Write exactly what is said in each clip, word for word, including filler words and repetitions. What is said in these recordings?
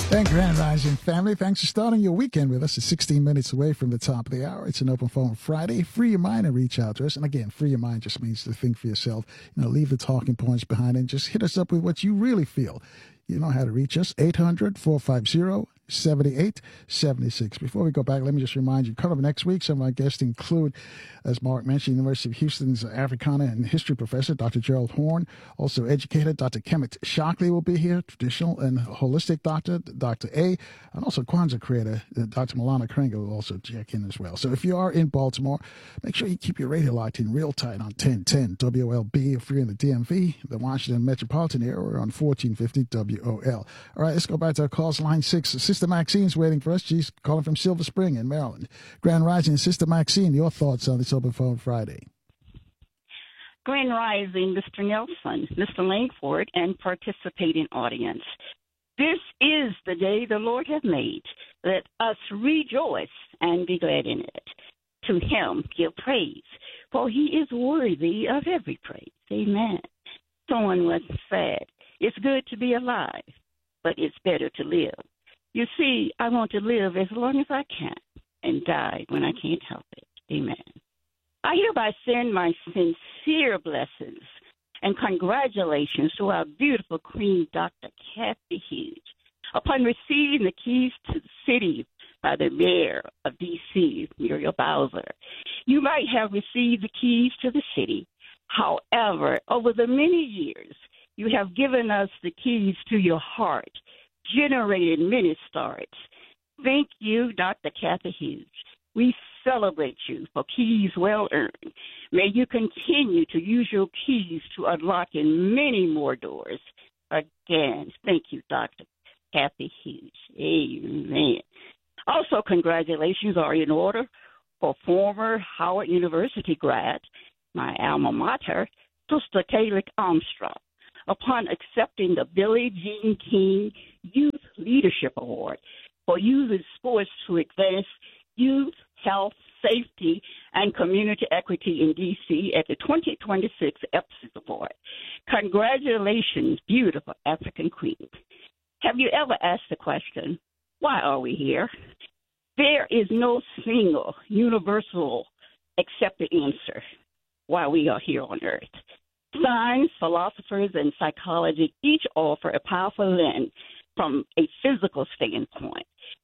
And Grand Rising family, thanks for starting your weekend with us. It's sixteen minutes away from the top of the hour. It's an open phone Friday. Free your mind and reach out to us. And again, free your mind just means to think for yourself. You know, leave the talking points behind and just hit us up with what you really feel. You know how to reach us, eight hundred, four five zero, seven eight seven six. Before we go back, let me just remind you, coming up next week, some of our guests include, as Mark mentioned, University of Houston's Africana and History professor, Doctor Gerald Horn, also educator, Doctor Kemet Shockley will be here, traditional and holistic doctor, Doctor A, and also Kwanzaa creator, Doctor Milana Krenga will also check in as well. So if you are in Baltimore, make sure you keep your radio locked in real tight on ten ten W L B if you're in the D M V, the Washington metropolitan area, or on fourteen fifty W O L. All right, let's go back to our calls. Line six. Sister Maxine's waiting for us. She's calling from Silver Spring in Maryland. Grand Rising, Sister Maxine, your thoughts on this Open Phone Friday? Grand Rising, Mister Nelson, Mister Langford, and participating audience. This is the day the Lord hath made. Let us rejoice and be glad in it. To him give praise, for he is worthy of every praise. Amen. Someone once said, it's good to be alive, but it's better to live. You see, I want to live as long as I can and die when I can't help it. Amen. I hereby send my sincere blessings and congratulations to our beautiful Queen, Doctor Kathy Hughes, upon receiving the keys to the city by the mayor of D C, Muriel Bowser. You might have received the keys to the city. However, over the many years, you have given us the keys to your heart, generated many starts. Thank you, Doctor Kathy Hughes. We celebrate you for keys well earned. May you continue to use your keys to unlock in many more doors. Again, thank you, Doctor Kathy Hughes. Amen. Also, congratulations are in order for former Howard University grad, my alma mater, Sister Kayla Armstrong, upon accepting the Billie Jean King Youth Leadership Award for using sports to advance youth, health, safety, and community equity in D C at the twenty twenty-six EPSIS Award. Congratulations, beautiful African queen. Have you ever asked the question, why are we here? There is no single, universal, accepted answer why we are here on earth. Science, philosophers, and psychology each offer a powerful lens from a physical standpoint.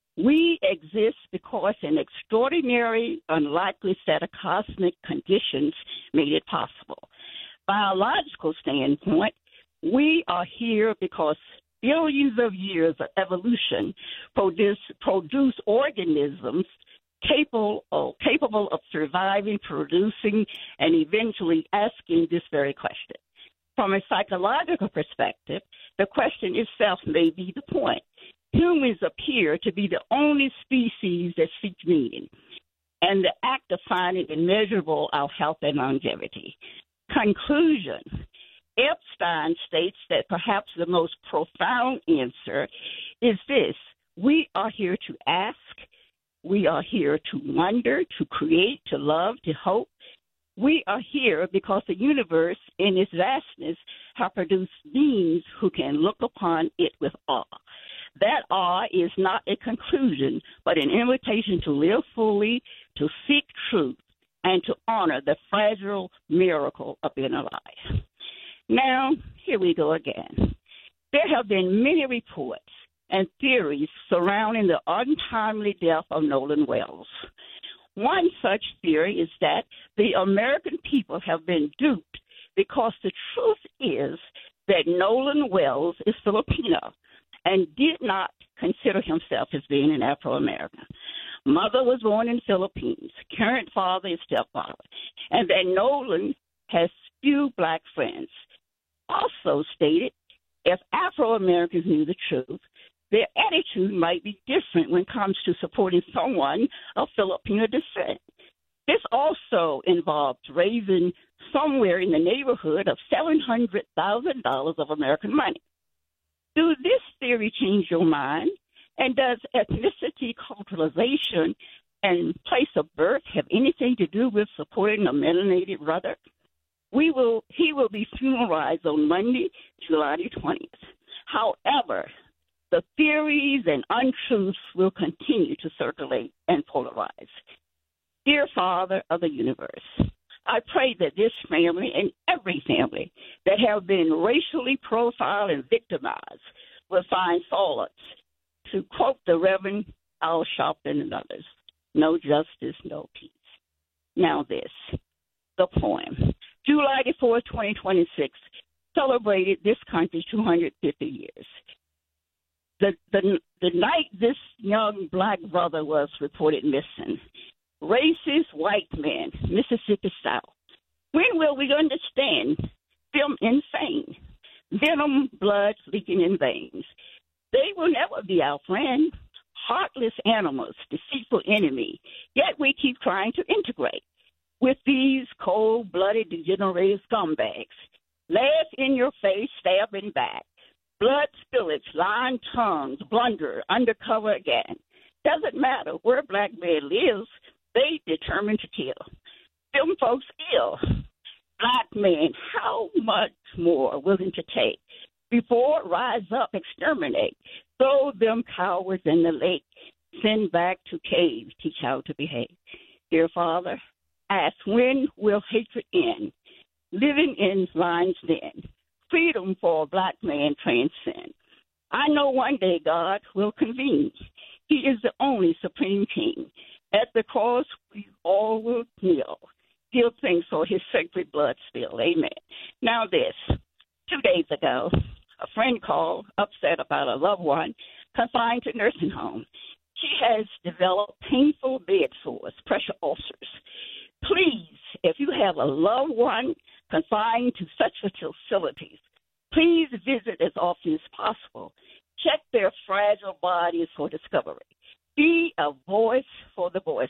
We exist because an extraordinary, unlikely set of cosmic conditions made it possible. Biological standpoint, we are here because billions of years of evolution produce, produce organisms capable of, capable of surviving, producing, and eventually asking this very question. From a psychological perspective, the question itself may be the point. Humans appear to be the only species that seek meaning, and the act of finding immeasurable our health and longevity. Conclusion. Epstein states that perhaps the most profound answer is this: we are here to ask, we are here to wonder, to create, to love, to hope. We are here because the universe in its vastness has produced beings who can look upon it with awe. That awe is not a conclusion, but an invitation to live fully, to seek truth, and to honor the fragile miracle of being alive. Now, here we go again. There have been many reports and theories surrounding the untimely death of Nolan Wells. One such theory is that the American people have been duped because the truth is that Nolan Wells is Filipino and did not consider himself as being an Afro-American. Mother was born in the Philippines, current father is stepfather, and that Nolan has few black friends. Also stated, if Afro-Americans knew the truth, their attitude might be different when it comes to supporting someone of Filipino descent. This also involved raising somewhere in the neighborhood of seven hundred thousand dollars of American money. Does this theory change your mind? And does ethnicity, culturalization, and place of birth have anything to do with supporting a melanated brother? We will. He will be funeralized on Monday, July twentieth. However, the theories and untruths will continue to circulate and polarize. Dear Father of the universe, I pray that this family and every family that have been racially profiled and victimized will find solace. To quote the Reverend Al Sharpton and others, no justice, no peace. Now this, the poem. July the fourth, twenty twenty-six, celebrated this country's two hundred fifty years. The, the, the night this young black brother was reported missing, racist white men, Mississippi South. When will we understand them insane? Venom, blood leaking in veins. They will never be our friend. Heartless animals, deceitful enemy. Yet we keep trying to integrate with these cold-blooded, degenerate scumbags. Laugh in your face, stab in back. Blood spillage, lying tongues, blunder, undercover again. Doesn't matter where black man lives, they determined to kill. Them folks ill. Black men, how much more willing to take? Before rise up, exterminate. Throw them cowards in the lake. Send back to caves, teach how to behave. Dear Father, ask when will hatred end? Living in lines then. Freedom for a black man transcend. I know one day God will convene. He is the only supreme king. At the cross, we all will kneel. Give thanks for his sacred blood spill. Amen. Now this, two days ago, a friend called, upset about a loved one confined to nursing home. She has developed painful bed sores, pressure ulcers. Please, if you have a loved one confined to such facilities, please visit as often as possible. Check their fragile bodies for discovery. Be a voice for the voiceless.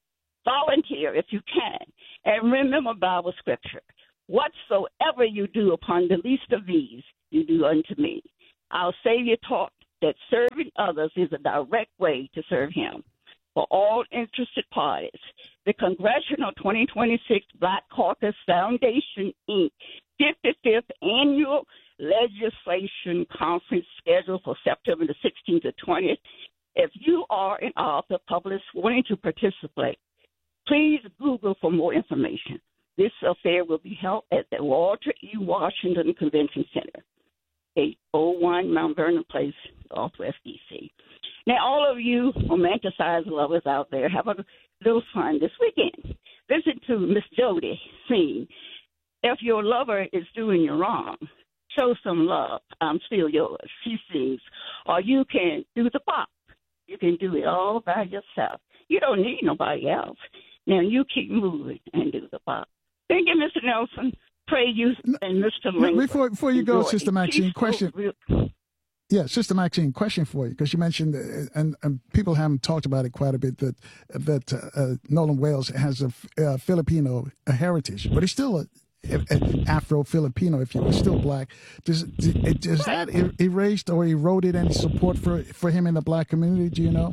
Volunteer if you can. And remember Bible scripture. Whatsoever you do upon the least of these, you do unto me. Our Savior taught that serving others is a direct way to serve him. For all interested parties, the Congressional twenty twenty-six Black Caucus Foundation, Incorporated fifty-fifth Annual Legislation Conference scheduled for September the sixteenth to twentieth. If you are an author, published, wanting to participate, please Google for more information. This affair will be held at the Walter E. Washington Convention Center, eight oh one Mount Vernon Place, Northwest D C. Now, all of you romanticized lovers out there, have a little fun this weekend. Listen to Miss Jody sing. If your lover is doing you wrong, show some love. I'm still yours. She sings. Or you can do the pop. You can do it all by yourself. You don't need nobody else. Now, you keep moving and do the pop. Thank you, Mister Nelson. Pray you and Mister Link. Before, before you go, Sister Maxine, question. Yeah, Sister Maxine, question for you, because you mentioned, uh, and, and people haven't talked about it quite a bit, that that uh, Nolan Wales has a, a Filipino a heritage, but he's still a, a, a Afro-Filipino, if you will, still black. Does, does that er- erased or eroded any support for, for him in the black community? Do you know?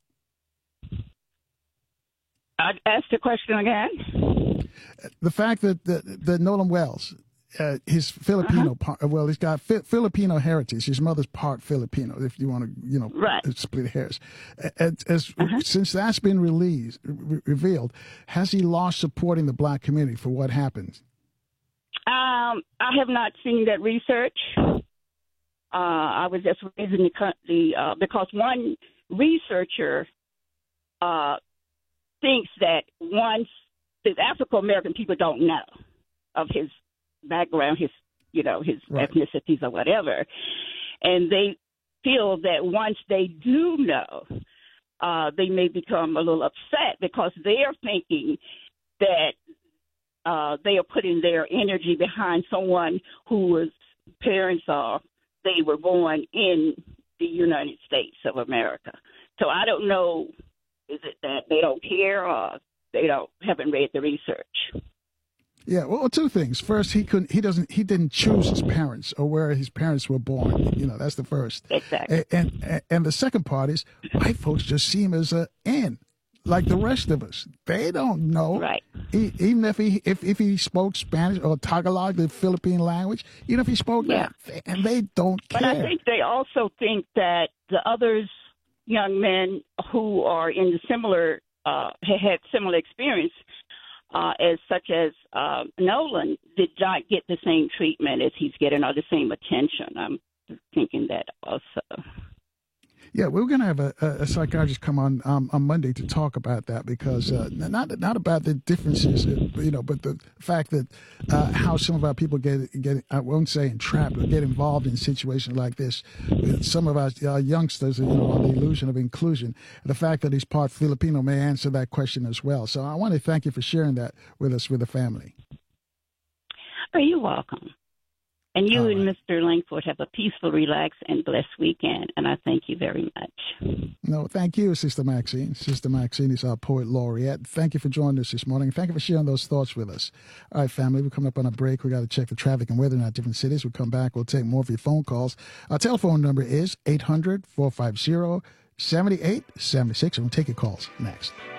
I'd ask the question again. The fact that the, the Nolan Wales, uh, his Filipino uh-huh. part, well, he's got fi- Filipino heritage. His mother's part Filipino, if you want to, you know, right. split hairs. As, as uh-huh. Since that's been released, re- revealed, has he lost supporting the black community for what happened? Um, I have not seen that research. Uh, I was just raising the, the uh, because one researcher uh, thinks that once the African American people don't know of his background, his you know his right. ethnicities or whatever, and they feel that once they do know, uh, they may become a little upset because they are thinking that uh, they are putting their energy behind someone whose parents are they were born in the United States of America. So I don't know, is it that they don't care or they don't haven't read the research? Yeah, well, two things. First, he couldn't. He doesn't. He didn't choose his parents or where his parents were born. You know, that's the first. Exactly. And and, and the second part is white folks just see him as a N. like the rest of us. They don't know. Right. He, even if he if, if he spoke Spanish or Tagalog, the Philippine language, even if he spoke Yeah. that, and they don't care. But I think they also think that the others, young men who are in the similar, uh, had similar experience, uh, as such as uh, Nolan, did not get the same treatment as he's getting, or the same attention. I'm thinking that also. Yeah, we're going to have a, a psychiatrist come on um, on Monday to talk about that, because uh, not not about the differences, you know, but the fact that uh, how some of our people get get I won't say entrapped, but get involved in situations like this. Some of our uh, youngsters, you know, on the illusion of inclusion. The fact that he's part Filipino may answer that question as well. So I want to thank you for sharing that with us, with the family. Oh, you're welcome. And you All and right. Mister Langford have a peaceful, relaxed, and blessed weekend. And I thank you very much. No, thank you, Sister Maxine. Sister Maxine is our poet laureate. Thank you for joining us this morning. Thank you for sharing those thoughts with us. All right, family, we're coming up on a break. We got to check the traffic and weather in our different cities. We'll come back. We'll take more of your phone calls. Our telephone number is eight hundred, four five zero, seven eight seven six. And we'll take your calls next.